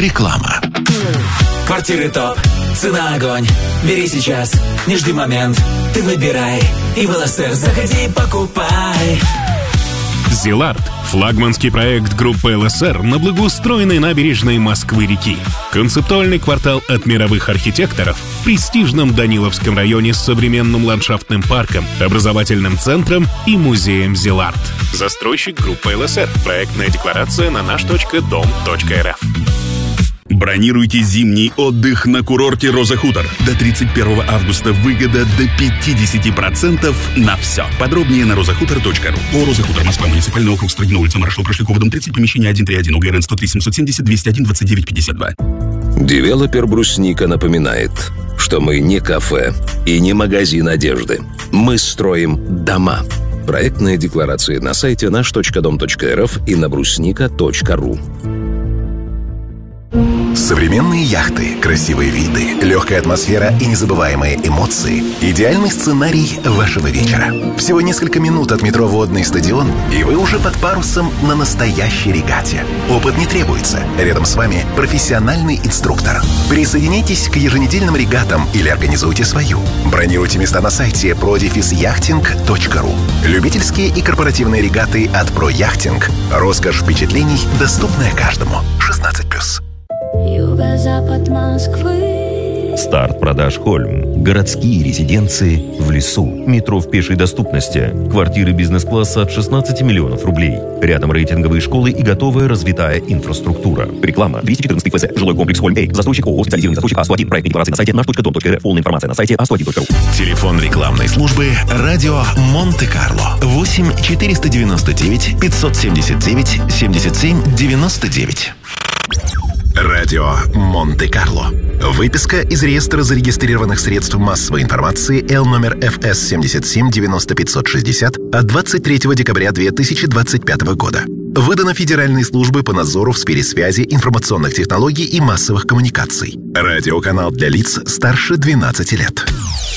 Реклама. Квартиры топ, цена огонь. Бери сейчас, не жди момент. Ты выбирай, и в ЛСР заходи и покупай. Зилард – флагманский проект группы ЛСР на благоустроенной набережной Москвы-реки. Концептуальный квартал от мировых архитекторов в престижном Даниловском районе с современным ландшафтным парком, образовательным центром и музеем Зилард. Застройщик группы ЛСР. Проектная декларация на наш.дом.рф. Бронируйте зимний отдых на курорте «Роза Хутор». До 31 августа выгода до 50% на все. Подробнее на rozahutор.ru. О, «Роза Хутор», Москва, муниципальный округ, Строгино, улица Маршала Прошлякова, дом 30, помещение 131, УГРН 103 770 201 29 52. Девелопер «Брусника» напоминает, что мы не кафе и не магазин одежды. Мы строим дома. Проектные декларации на сайте наш.дом.рф и на брусника.ру. Современные яхты, красивые виды, легкая атмосфера и незабываемые эмоции – идеальный сценарий вашего вечера. Всего несколько минут от метро «Водный стадион», и вы уже под парусом на настоящей регате. Опыт не требуется. Рядом с вами профессиональный инструктор. Присоединяйтесь к еженедельным регатам или организуйте свою. Бронируйте места на сайте pro-yachting.ru. Любительские и корпоративные регаты от ProYachting. Роскошь впечатлений, доступная каждому. 16+. Юго-запад Москвы. Старт продаж «Хольм». Городские резиденции в лесу. Метро в пешей доступности. Квартиры бизнес-класса от 16 миллионов рублей. Рядом рейтинговые школы и готовая развитая инфраструктура. Реклама. 214 ФЗ. Жилой комплекс «Хольм-Эй». Застройщик ООО «Специализированный застройщик А101». Проектные декларации на сайте наш.дом.рф. Полная информация на сайте a101.ru. Телефон рекламной службы «Радио Монте-Карло». 8 499 579 77 99. Радио Монте-Карло. Выписка из реестра зарегистрированных средств массовой информации Л номер ФС 77 90 560 от 23 декабря 2025 года. Выдано Федеральной службой по надзору в сфере связи, информационных технологий и массовых коммуникаций. Радиоканал для лиц старше 12 лет.